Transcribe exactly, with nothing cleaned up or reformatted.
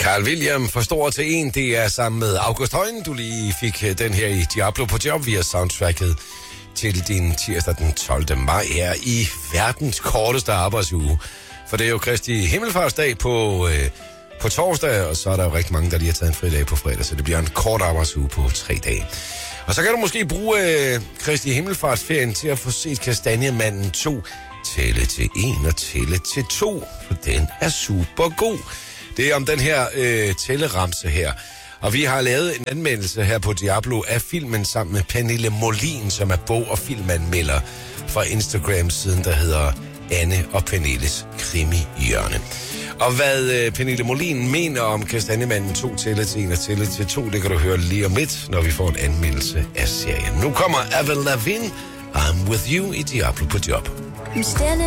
Carl William forstår til en, det er sammen med August Højen. Du lige fik den her i Diablo på job via soundtracket til din tirsdag den tolvte maj her i verdens korteste arbejdsuge. For det er jo Kristi Himmelfartsdag på, øh, på torsdag, og så er der jo rigtig mange, der lige har taget en fridag på fredag, så det bliver en kort arbejdsuge på tre dage. Og så kan du måske bruge øh, Kristi Himmelfartsferien til at få set Kastanjemanden to tælle til en og tælle til to, for den er super god. Det er om den her øh, tælleramse her. Og vi har lavet en anmeldelse her på Diablo af filmen sammen med Pernille Molin, som er bog- og filmanmelder fra Instagram-siden, der hedder Anne og Pernilles Krimi-hjørne. Og hvad øh, Pernille Molin mener om Kastanjemanden to tælle til en og tælle til to, det kan du høre lige om lidt, når vi får en anmeldelse af serien. Nu kommer Avril Lavigne, I'm With You i Diablo på job.